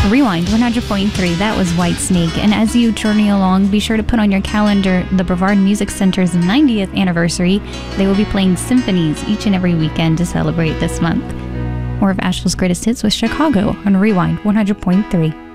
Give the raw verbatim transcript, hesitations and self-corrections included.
Rewind one hundred point three, that was Whitesnake. And as you journey along, be sure to put on your calendar the Brevard Music Center's ninetieth anniversary. They will be playing symphonies each and every weekend to celebrate this month. More of Asheville's greatest hits with Chicago on Rewind one hundred point three.